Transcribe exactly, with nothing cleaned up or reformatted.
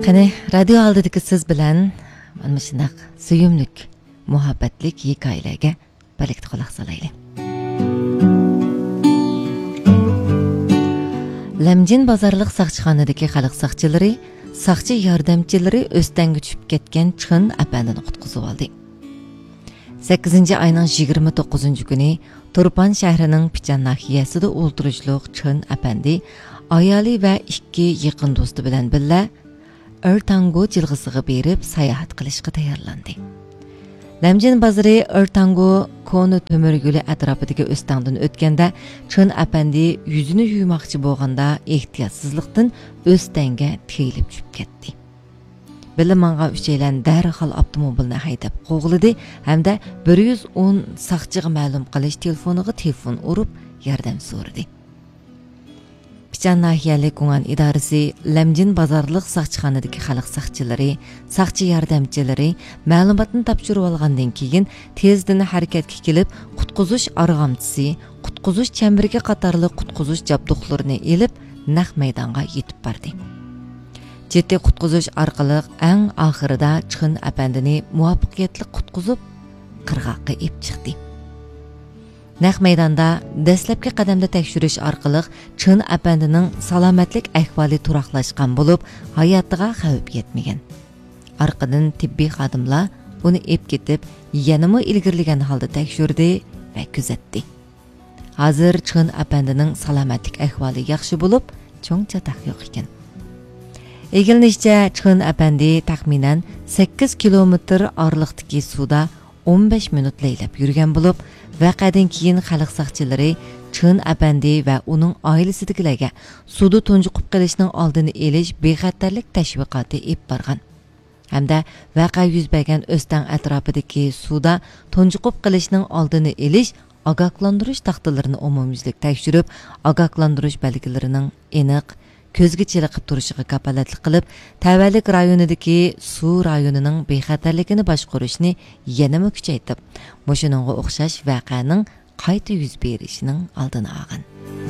Qani, radio aldidagi siz bilan mana shunday suyumlik, muhabbatlik hikoyalarga birlikda quloq solaylik. Lamjin bozorliq saqchixonadagi xalq saqchilari, saqchi yordamchilari o'stanga tushib ketgan Chixin apandini qutqizib oldi. sakkizinchi ayning yigirma to'qqizinchi kuni Turpan shahrining Pichan nahiyasida o'ltirishliq Chixin apandi ayoli va ikki yaqin do'sti bilan birga Ertango jilg'isiga berib sayohat qilishga tayyorlandi. Lamjin bozori Ertango koni to'mirguli atrofidagi o'stangdan o'tganda Chixin apandi yuzini yuymoqchi bo'lganda ehtiyotsizlikdan o'stanga tiyilib tushib ketdi. Bilimanga uchaylan darhol avtomobilni haydab qo'g'lidi hamda bir yuz o'n saqchiga ma'lum qilish telefoniga telefon urib yordam so'radi. Pichan nahiyalik Kungan idorasi Lamjin bozorliq saqchixonadagi xalq saqchilari, saqchi yordamchilari ma'lumotni topshirib olgandan keyin tezdan harakatga kelib, qutqizish arg'amchisi, qutqizish chambiriga qatorliq qutqizish jabduqlarini elib, naq maydonga yetib bordi. Jiddiy qutqizish orqali eng oxirida Chixin apandini muvaffaqiyatli qutqizib, qirg'oqqa ep chiqdi. Naq maydonda dastlabki qadamda tekshirish orqali Chixin apandining salomatlik ahvoli turaqlashgan bo'lib, hayotiga xavf yetmagan. Orqadan tibbiy xodimlar uni ep ketib, yanama ilgirlagan holda tekshirdi va kuzatdi. Hozir Chixin apandining salomatlik ahvoli yaxshi bo'lib, cho'ng chataq yo'q ekan. Egilinishcha Chixin apandi taxminan sakkiz kilometr oraliqdagi suvda o'n besh minut laylab yurgan bo'lib, vaqadan keyin xalq saqchilari Chixin apandi va uning oilasidagilarga suvda to'njiqib qolishning oldini olish bexatarlik tashviqoti ep borgan. Hamda vaqa yuz bergan o'stang atrofidagi suvda to'njiqib qolishning oldini olish ogohlantirish taxtalarini umumyuzlik tekshirib, ogohlantirish belgilarining aniq ko'zga chiliqib turishiga kapolatlik qilib, tavallik rayonidagi suv rayonining bexatarligini boshqarishni yanama kuchaytirib, mushuninga o'xshash voqeaning qayta yuz berishining oldini olgan.